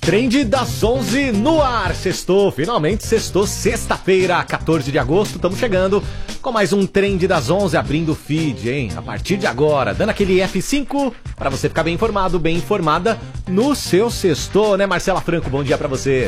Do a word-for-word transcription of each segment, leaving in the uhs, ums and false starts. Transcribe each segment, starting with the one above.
Trend das onze no ar, sextou, finalmente sextou, sexta-feira, quatorze de agosto, estamos chegando com mais um Trend das onze, abrindo o feed, hein? A partir de agora, dando aquele F cinco para você ficar bem informado, bem informada no seu sextou, né, Marcela Franco? Bom dia para você.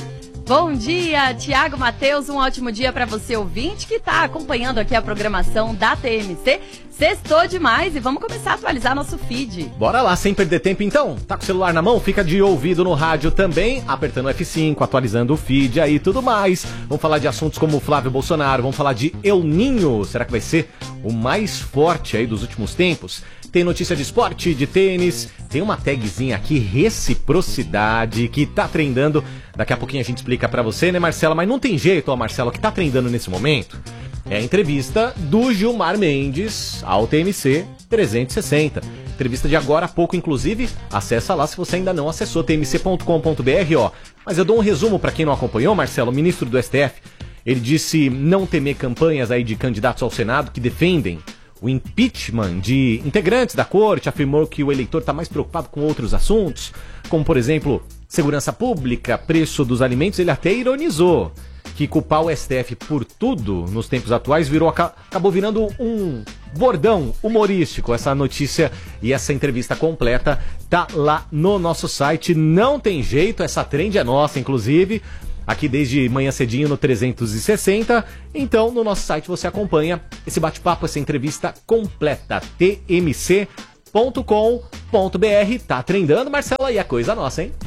Bom dia, Thiago Matheus, um ótimo dia para você ouvinte que está acompanhando aqui a programação da T M C. Sextou demais e vamos começar a atualizar nosso feed. Bora lá, sem perder tempo então. Tá com o celular na mão? Fica de ouvido no rádio também, apertando F cinco, atualizando o feed aí e tudo mais. Vamos falar de assuntos como o Flávio Bolsonaro, vamos falar de El Ninho. Será que vai ser o mais forte aí dos últimos tempos? Tem notícia de esporte, de tênis, tem uma tagzinha aqui, reciprocidade, que tá trendando. Daqui a pouquinho a gente explica pra você, né, Marcela? Mas não tem jeito, ó, Marcela, o que tá trendando nesse momento é a entrevista do Gilmar Mendes ao T M C trezentos e sessenta. Entrevista de agora há pouco, inclusive, acessa lá se você ainda não acessou, t m c ponto com ponto b r, ó. Mas eu dou um resumo pra quem não acompanhou, Marcelo, o ministro do S T F, ele disse não temer campanhas aí de candidatos ao Senado que defendem o impeachment de integrantes da corte, afirmou que o eleitor está mais preocupado com outros assuntos, como, por exemplo, segurança pública, preço dos alimentos. Ele até ironizou que culpar o S T F por tudo nos tempos atuais virou, acabou virando um bordão humorístico. Essa notícia e essa entrevista completa tá lá no nosso site. Não tem jeito, essa trend é nossa, inclusive, aqui desde manhã cedinho no trezentos e sessenta. Então, no nosso site você acompanha esse bate-papo, essa entrevista completa. t m c ponto com ponto b r. Tá trendando, Marcela, e é coisa nossa, hein?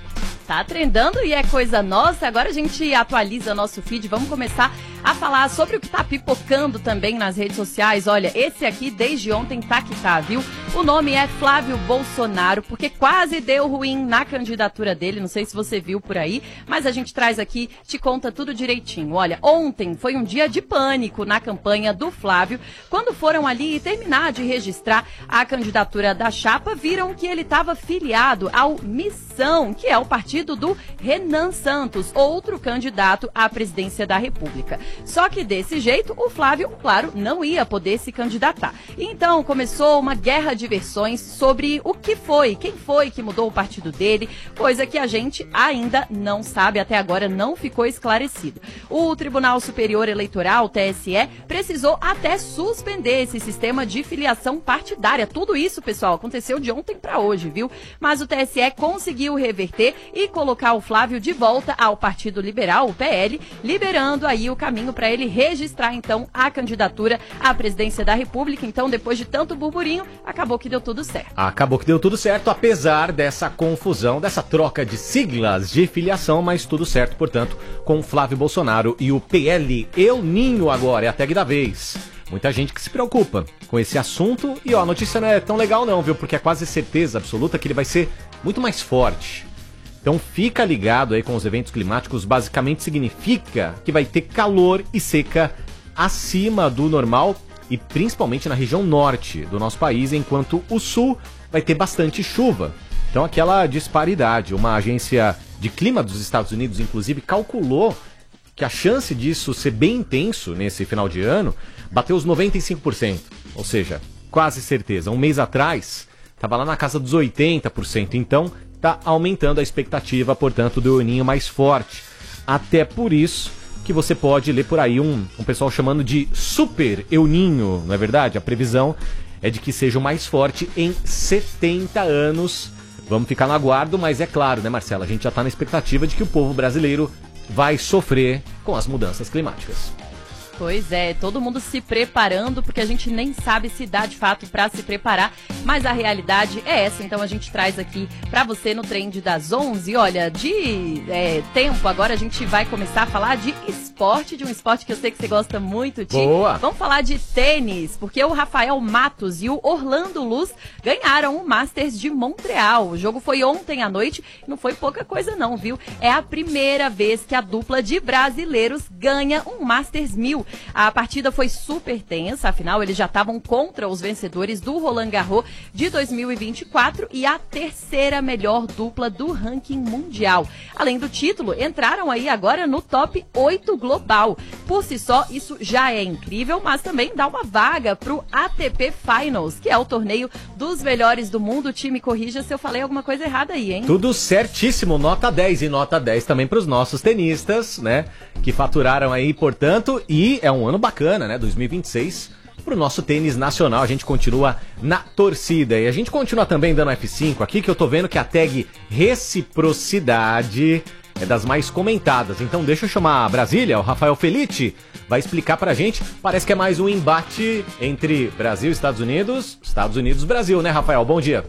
Tá trendando e é coisa nossa. Agora a gente atualiza nosso feed. Vamos começar a falar sobre o que tá pipocando também nas redes sociais. Olha, esse aqui desde ontem tá que tá, viu? O nome é Flávio Bolsonaro, porque quase deu ruim na candidatura dele. Não sei se você viu por aí, mas a gente traz aqui, te conta tudo direitinho. Olha, ontem foi um dia de pânico na campanha do Flávio. Quando foram ali terminar de registrar a candidatura da chapa, viram que ele estava filiado ao Missão, que é o partido do Renan Santos, outro candidato à presidência da República. Só que desse jeito, o Flávio, claro, não ia poder se candidatar. Então começou uma guerra de versões sobre o que foi, quem foi que mudou o partido dele, coisa que a gente ainda não sabe, até agora não ficou esclarecido. O Tribunal Superior Eleitoral, T S E, precisou até suspender esse sistema de filiação partidária. Tudo isso, pessoal, aconteceu de ontem para hoje, viu? Mas o T S E conseguiu reverter e colocar o Flávio de volta ao Partido Liberal, o P L, liberando aí o caminho para ele registrar, então, a candidatura à presidência da República. Então, depois de tanto burburinho, acabou que deu tudo certo. Acabou que deu tudo certo, apesar dessa confusão, dessa troca de siglas de filiação, mas tudo certo, portanto, com Flávio Bolsonaro e o P L. El Ninho agora é a tag da vez. Muita gente que se preocupa com esse assunto e, ó, a notícia não é tão legal não, viu? Porque é quase certeza absoluta que ele vai ser muito mais forte. Então fica ligado aí com os eventos climáticos, basicamente significa que vai ter calor e seca acima do normal e principalmente na região norte do nosso país, enquanto o sul vai ter bastante chuva. Então aquela disparidade, uma agência de clima dos Estados Unidos inclusive calculou que a chance disso ser bem intenso nesse final de ano bateu os noventa e cinco por cento, ou seja, quase certeza. Um mês atrás estava lá na casa dos oitenta por cento, então está aumentando a expectativa, portanto, do El Ninho mais forte. Até por isso que você pode ler por aí um, um pessoal chamando de Super El Ninho, não é verdade? A previsão é de que seja o mais forte em setenta anos. Vamos ficar no aguardo, mas é claro, né, Marcela? A gente já está na expectativa de que o povo brasileiro vai sofrer com as mudanças climáticas. Pois é, todo mundo se preparando, porque a gente nem sabe se dá de fato para se preparar, mas a realidade é essa. Então a gente traz aqui para você no Trend das onze. Olha, de é, tempo agora a gente vai começar a falar de esporte, de um esporte que eu sei que você gosta muito, Ti. Boa! Vamos falar de tênis, porque o Rafael Matos e o Orlando Luz ganharam o Masters de Montreal. O jogo foi ontem à noite, não foi pouca coisa não, viu? É a primeira vez que a dupla de brasileiros ganha um Masters mil. viu? A partida foi super tensa, afinal eles já estavam contra os vencedores do Roland Garros de dois mil e vinte e quatro e a terceira melhor dupla do ranking mundial. Além do título, entraram aí agora no top oito global. Por si só, isso já é incrível, mas também dá uma vaga pro A T P Finals, que é o torneio dos melhores do mundo. O time corrija se eu falei alguma coisa errada aí, hein? Tudo certíssimo, nota dez e nota dez também pros nossos tenistas, né? Que faturaram aí, portanto, e é um ano bacana, né? dois mil e vinte e seis, pro nosso tênis nacional. A gente continua na torcida. E a gente continua também dando F cinco aqui, que eu tô vendo que a tag reciprocidade é das mais comentadas. Então deixa eu chamar a Brasília, o Rafael Felitti vai explicar pra gente. Parece que é mais um embate entre Brasil e Estados Unidos, Estados Unidos e Brasil, né, Rafael? Bom dia.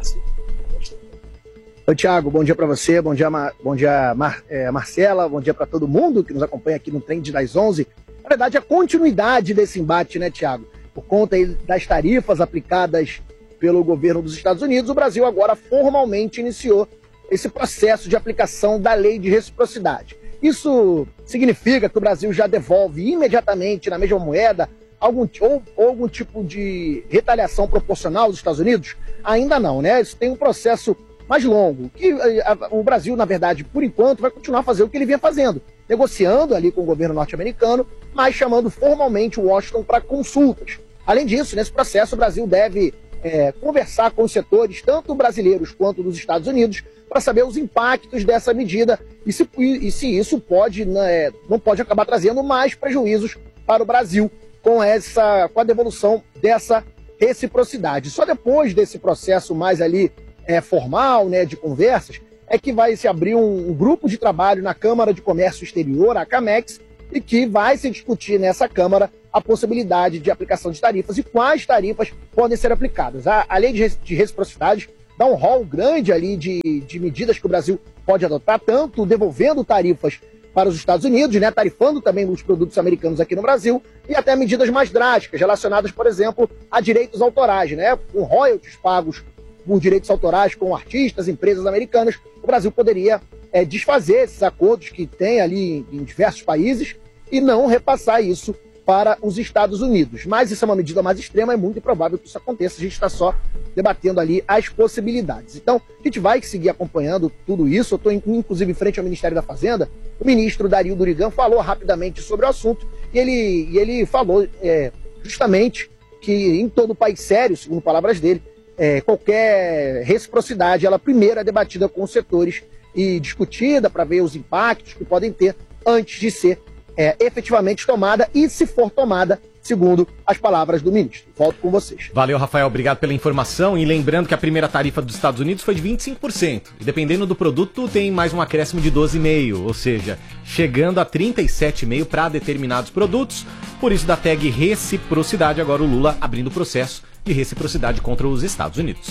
Oi, Thiago, bom dia para você, bom dia, Mar... bom dia Mar... é, Marcela, bom dia para todo mundo que nos acompanha aqui no Trend das onze. Na verdade, a continuidade desse embate, né, Thiago? Por conta aí das tarifas aplicadas pelo governo dos Estados Unidos, o Brasil agora formalmente iniciou esse processo de aplicação da lei de reciprocidade. Isso significa que o Brasil já devolve imediatamente na mesma moeda algum, ou, ou algum tipo de retaliação proporcional aos Estados Unidos? Ainda não, né? Isso tem um processo mais longo, que a, o Brasil, na verdade, por enquanto, vai continuar a fazer o que ele vinha fazendo, negociando ali com o governo norte-americano, mas chamando formalmente o Washington para consultas. Além disso, nesse processo, o Brasil deve é, conversar com os setores, tanto brasileiros quanto dos Estados Unidos, para saber os impactos dessa medida e se, e se isso pode, né, não pode acabar trazendo mais prejuízos para o Brasil com, essa, com a devolução dessa reciprocidade. Só depois desse processo mais ali É, formal, né, de conversas, é que vai se abrir um, um grupo de trabalho na Câmara de Comércio Exterior, a CAMEX, e que vai se discutir nessa Câmara a possibilidade de aplicação de tarifas e quais tarifas podem ser aplicadas. A, a lei de, de reciprocidade dá um rol grande ali de, de medidas que o Brasil pode adotar, tanto devolvendo tarifas para os Estados Unidos, né, tarifando também os produtos americanos aqui no Brasil, e até medidas mais drásticas, relacionadas, por exemplo, a direitos autorais, né, com royalties pagos por direitos autorais com artistas, empresas americanas. O Brasil poderia é, desfazer esses acordos que tem ali em diversos países e não repassar isso para os Estados Unidos. Mas isso é uma medida mais extrema, é muito improvável que isso aconteça. A gente está só debatendo ali as possibilidades. Então, a gente vai seguir acompanhando tudo isso. Eu estou, inclusive, em frente ao Ministério da Fazenda. O ministro Dario Durigan falou rapidamente sobre o assunto e ele, e ele falou é, justamente que em todo país sério, segundo palavras dele, É, qualquer reciprocidade, ela primeiro é debatida com os setores e discutida para ver os impactos que podem ter antes de ser é, efetivamente tomada e, se for tomada, segundo as palavras do ministro. Volto com vocês. Valeu, Rafael, obrigado pela informação. E lembrando que a primeira tarifa dos Estados Unidos foi de vinte e cinco por cento. E dependendo do produto, tem mais um acréscimo de doze vírgula cinco por cento, ou seja, chegando a trinta e sete vírgula cinco por cento para determinados produtos. Por isso, da tag reciprocidade, agora o Lula abrindo o processo de reciprocidade contra os Estados Unidos.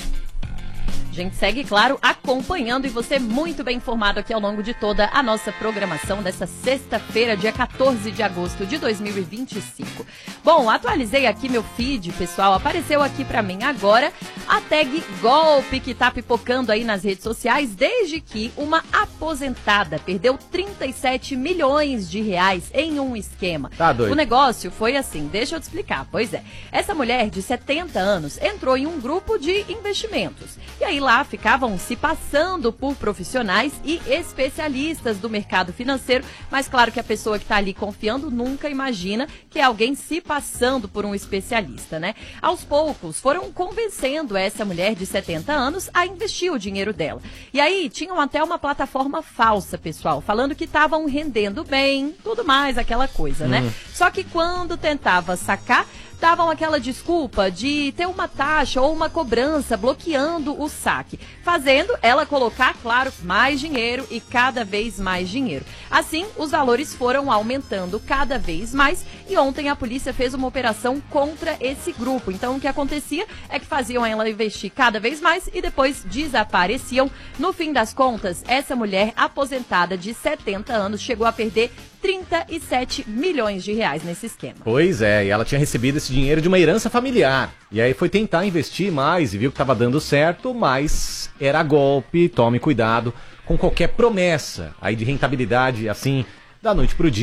A gente segue, claro, acompanhando e você muito bem informado aqui ao longo de toda a nossa programação dessa sexta-feira, dia quatorze de agosto de dois mil e vinte e cinco. Bom, atualizei aqui meu feed, pessoal, apareceu aqui pra mim agora a tag golpe que tá pipocando aí nas redes sociais desde que uma aposentada perdeu trinta e sete milhões de reais em um esquema. Tá doido. O negócio foi assim, deixa eu te explicar. Pois é, essa mulher de setenta anos entrou em um grupo de investimentos e aí lá ficavam se passando por profissionais e especialistas do mercado financeiro, mas claro que a pessoa que está ali confiando nunca imagina que é alguém se passando por um especialista, né? Aos poucos foram convencendo essa mulher de setenta anos a investir o dinheiro dela. E aí tinham até uma plataforma falsa, pessoal, falando que estavam rendendo bem, tudo mais, aquela coisa, né? Hum. Só que quando tentava sacar, davam aquela desculpa de ter uma taxa ou uma cobrança bloqueando o saque, fazendo ela colocar, claro, mais dinheiro e cada vez mais dinheiro. Assim, os valores foram aumentando cada vez mais e ontem a polícia fez uma operação contra esse grupo. Então, o que acontecia é que faziam ela investir cada vez mais e depois desapareciam. No fim das contas, essa mulher aposentada de setenta anos chegou a perder trinta e sete milhões de reais nesse esquema. Pois é, e ela tinha recebido esse dinheiro de uma herança familiar. E aí foi tentar investir mais e viu que estava dando certo, mas era golpe. Tome cuidado com qualquer promessa aí de rentabilidade, assim, da noite pro dia.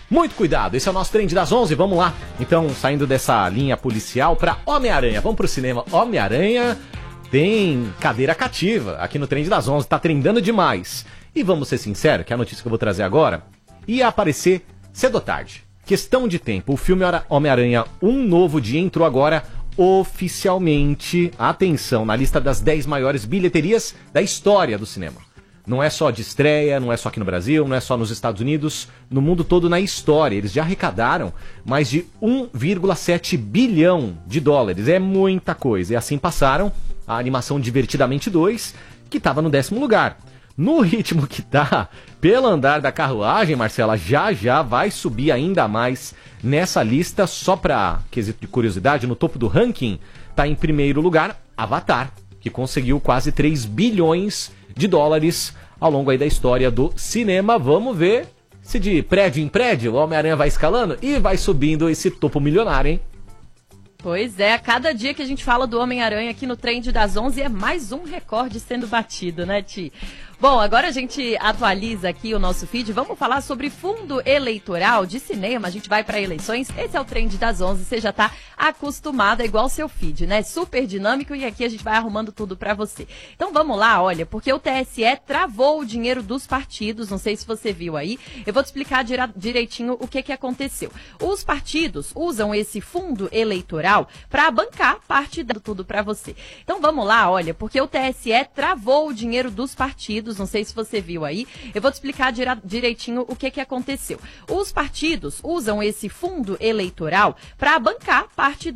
Muito cuidado, esse é o nosso Trend das onze, vamos lá. Então, saindo dessa linha policial pra Homem-Aranha, vamos pro cinema. Homem-Aranha tem cadeira cativa aqui no Trend das onze, tá trendando demais. E vamos ser sinceros, que é a notícia que eu vou trazer agora ia aparecer cedo ou tarde. Questão de tempo, o filme Homem-Aranha Um Novo Dia entrou agora oficialmente, atenção, na lista das dez maiores bilheterias da história do cinema. Não é só de estreia, não é só aqui no Brasil, não é só nos Estados Unidos, no mundo todo na história. Eles já arrecadaram mais de um vírgula sete bilhão de dólares. É muita coisa. E assim passaram a animação Divertidamente dois, que estava no décimo lugar. No ritmo que tá, pelo andar da carruagem, Marcela, já já vai subir ainda mais nessa lista. Só para quesito de curiosidade, no topo do ranking, tá em primeiro lugar Avatar, que conseguiu quase três bilhões de dólares ao longo aí da história do cinema. Vamos ver se de prédio em prédio o Homem-Aranha vai escalando e vai subindo esse topo milionário, hein? Pois é, a cada dia que a gente fala do Homem-Aranha aqui no Trend das onze é mais um recorde sendo batido, né, Ti? Bom, agora a gente atualiza aqui o nosso feed. Vamos falar sobre fundo eleitoral de cinema. A gente vai para eleições. Esse é o Trend das onze. Você já tá acostumado, é igual o seu feed, né? Super dinâmico e aqui a gente vai arrumando tudo para você. Então vamos lá, olha, porque o T S E travou o dinheiro dos partidos. Não sei se você viu aí. Eu vou te explicar direitinho o que que aconteceu. Os partidos usam esse fundo eleitoral para bancar parte do tudo para você. Então vamos lá, olha, porque o T S E travou o dinheiro dos partidos. Não sei se você viu aí. Eu vou te explicar direitinho o que que aconteceu. Os partidos usam esse fundo eleitoral para bancar parte